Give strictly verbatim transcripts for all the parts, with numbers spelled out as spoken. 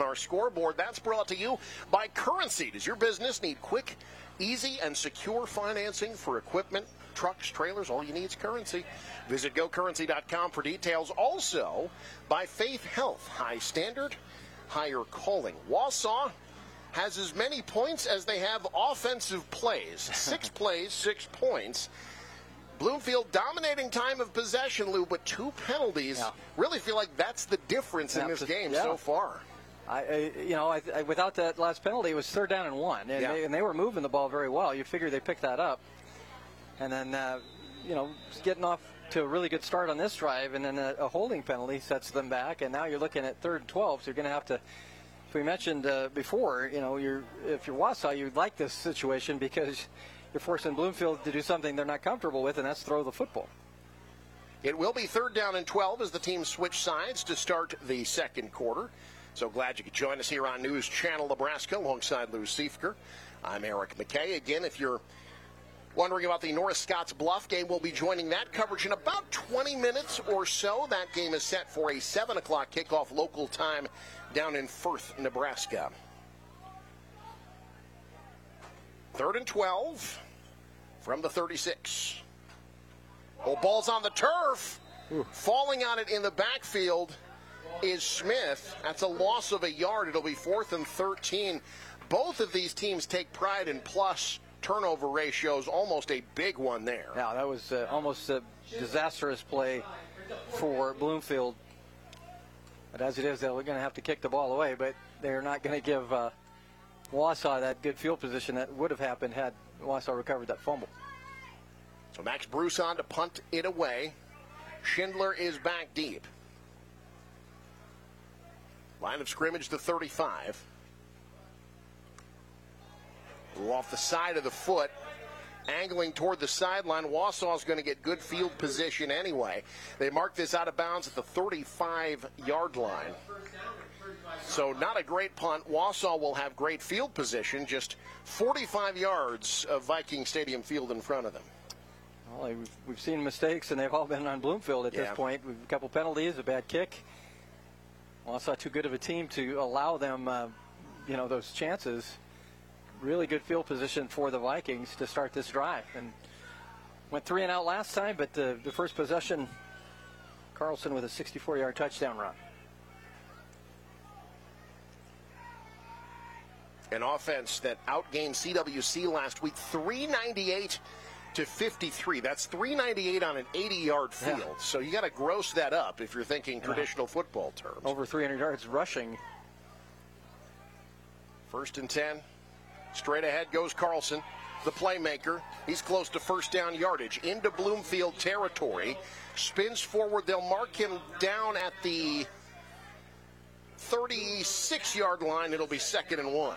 Our scoreboard, that's brought to you by Currency. Does your business need quick, easy, and secure financing for equipment, trucks, trailers? All you need is Currency. Visit go currency dot com for details. Also, by Faith Health, high standard, higher calling. Wausau has as many points as they have offensive plays. Six plays, six points. Bloomfield dominating time of possession, Lou, but two penalties. Yeah. Really feel like that's the difference yeah, in this game yeah. so far. I, I, you know, I, I, without that last penalty, it was third down and one, and, yeah. they, and they were moving the ball very well. You figure they picked that up, and then, uh, you know, getting off to a really good start on this drive, and then a, a holding penalty sets them back, and now you're looking at third and twelve, so you're going to have to. As we mentioned uh, before, you know, you're if you're Wausau, you like this situation because you're forcing Bloomfield to do something they're not comfortable with, and that's throw the football. It will be third down and twelve as the teams switch sides to start the second quarter. So glad you could join us here on News Channel Nebraska alongside Lou Siefker. I'm Eric McKay. Again, if you're wondering about the Norris Scotts Bluff game, we'll be joining that coverage in about twenty minutes or so. That game is set for a seven o'clock kickoff local time down in Firth, Nebraska. Third and twelve from the thirty-six. Oh, ball's on the turf. Ooh. Falling on it in the backfield is Smith. That's a loss of a yard. It'll be fourth and thirteen. Both of these teams take pride in plus turnover ratios. Almost a big one there. Yeah, that was uh, almost a disastrous play for Bloomfield. But as it is, they're going to have to kick the ball away, but they're not going to give uh, Wausau that good field position that would have happened had Wausau recovered that fumble. So Max Bruce on to punt it away. Schindler is back deep. Line of scrimmage to thirty-five. Off the side of the foot, angling toward the sideline. Wausau is going to get good field position anyway. They mark this out of bounds at the thirty-five-yard line. So not a great punt. Wausau will have great field position, just forty-five yards of Viking Stadium field in front of them. Well, we've, we've seen mistakes, and they've all been on Bloomfield at yeah. this point. We've a couple penalties, a bad kick. Wausau too good of a team to allow them, uh, you know, those chances. Really good field position for the Vikings to start this drive. And went three and out last time, but the, the first possession, Carlson with a sixty-four-yard touchdown run. An offense that outgained C W C last week, three ninety-eight to fifty-three. That's three ninety-eight on an eighty-yard field. Yeah. So you got to gross that up if you're thinking traditional yeah. football terms. Over three hundred yards rushing. First and ten. Straight ahead goes Carlson, the playmaker. He's close to first down yardage into Bloomfield territory. Spins forward. They'll mark him down at the thirty-six-yard line. It'll be second and one.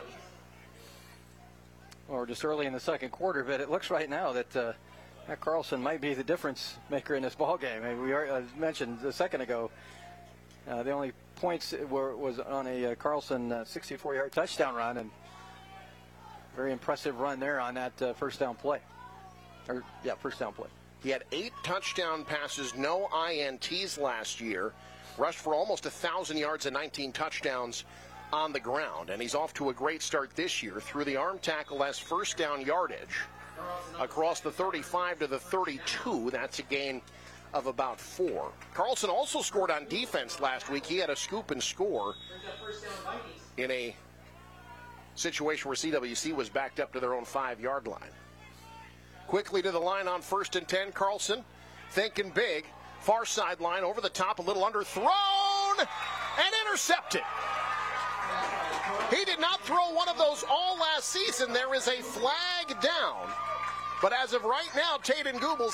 Or just early in the second quarter, but it looks right now that uh, Matt Carlson might be the difference maker in this ball game. I mean, we are, uh, mentioned a second ago, uh, the only points were was on a uh, Carlson uh, sixty-four-yard touchdown run, and very impressive run there on that uh, first down play. Or yeah, first down play. He had eight touchdown passes, no I N Ts last year. Rushed for almost one thousand yards and nineteen touchdowns on the ground. And he's off to a great start this year. Through the arm tackle as first down yardage. Across the thirty-five to the thirty-two, that's a gain of about four. Carlson also scored on defense last week. He had a scoop and score in a situation where C W C was backed up to their own five-yard line. Quickly to the line on first and ten. Carlson thinking big. Far sideline, over the top, a little underthrown, and intercepted. He did not throw one of those all last season. There is a flag down. But as of right now, Taden Gooble's